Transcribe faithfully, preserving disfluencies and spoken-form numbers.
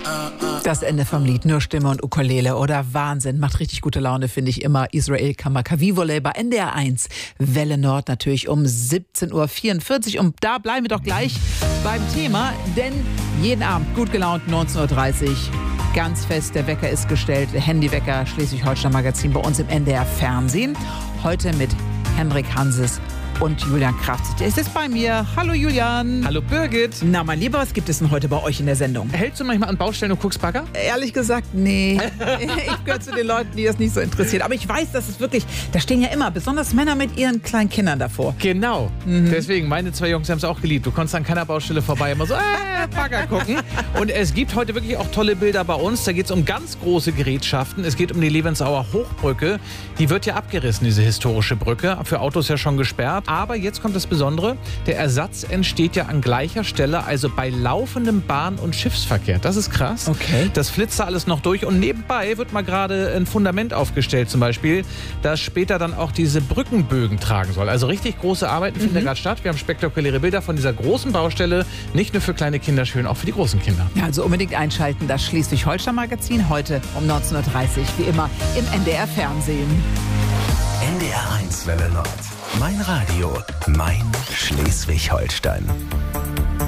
Das Ende vom Lied, nur Stimme und Ukulele oder Wahnsinn, macht richtig gute Laune, finde ich immer. Israel Kamakawiwo'ole bei N D R eins, Welle Nord natürlich um siebzehn Uhr vierundvierzig. Und da bleiben wir doch gleich beim Thema, denn jeden Abend gut gelaunt, neunzehn Uhr dreißig, ganz fest, der Wecker ist gestellt, der Handywecker, Schleswig-Holstein Magazin bei uns im N D R Fernsehen. Heute mit Henrik Hanses und Julian Kraft. Der ist jetzt bei mir. Hallo Julian. Hallo Birgit. Na mein Lieber, was gibt es denn heute bei euch in der Sendung? Hältst du manchmal an Baustellen und guckst Bagger? Ehrlich gesagt, nee. Ich gehöre zu den Leuten, die das nicht so interessiert. Aber ich weiß, dass es wirklich, da stehen ja immer besonders Männer mit ihren kleinen Kindern davor. Genau. Mhm. Deswegen, meine zwei Jungs haben es auch geliebt. Du konntest an keiner Baustelle vorbei immer so, äh, Bagger gucken. Und es gibt heute wirklich auch tolle Bilder bei uns. Da geht es um ganz große Gerätschaften. Es geht um die Levensauer Hochbrücke. Die wird ja abgerissen, diese historische Brücke. Für Autos ja schon gesperrt. Aber jetzt kommt das Besondere, der Ersatz entsteht ja an gleicher Stelle, also bei laufendem Bahn- und Schiffsverkehr. Das ist krass. Okay. Das flitzt da alles noch durch und nebenbei wird mal gerade ein Fundament aufgestellt zum Beispiel, das später dann auch diese Brückenbögen tragen soll. Also richtig große Arbeiten mhm. finden gerade statt. Wir haben spektakuläre Bilder von dieser großen Baustelle, nicht nur für kleine Kinder schön, auch für die großen Kinder. Ja, also unbedingt einschalten, das Schleswig-Holstein Magazin heute um neunzehn Uhr dreißig, wie immer im N D R Fernsehen. N D R eins Welle Nord. Mein Radio, mein Schleswig-Holstein.